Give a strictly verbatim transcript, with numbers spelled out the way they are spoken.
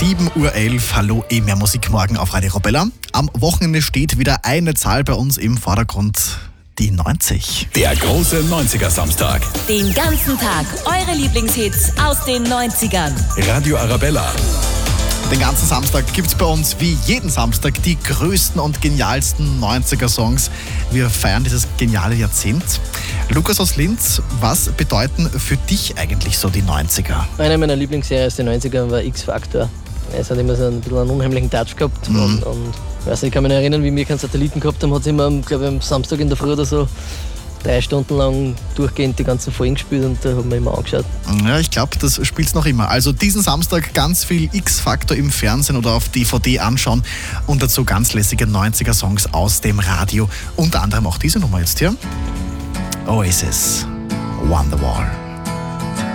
sieben Uhr elf, hallo, eh mehr Musik morgen auf Radio Arabella. Am Wochenende steht wieder eine Zahl bei uns im Vordergrund, die neunzig. Der große neunziger-Samstag. Den ganzen Tag eure Lieblingshits aus den neunzigern. Radio Arabella. Den ganzen Samstag gibt's bei uns wie jeden Samstag die größten und genialsten neunziger-Songs. Wir feiern dieses geniale Jahrzehnt. Lukas aus Linz, was bedeuten für dich eigentlich so die neunziger? Eine meiner Lieblingsserien aus den neunzigern war X-Factor. Es hat immer so ein bisschen einen unheimlichen Touch gehabt. Mhm. Und, und weiß nicht, ich kann mich noch erinnern, wie wir keinen Satelliten gehabt haben, hat es immer, glaube ich, am Samstag in der Früh oder so drei Stunden lang durchgehend die ganzen Folgen gespielt und da haben wir immer angeschaut. Ja, ich glaube, das spielt's noch immer. Also diesen Samstag ganz viel X-Factor im Fernsehen oder auf D V D anschauen und dazu ganz lässige neunziger-Songs aus dem Radio. Unter anderem auch diese Nummer jetzt hier. Oasis, Wonderwall.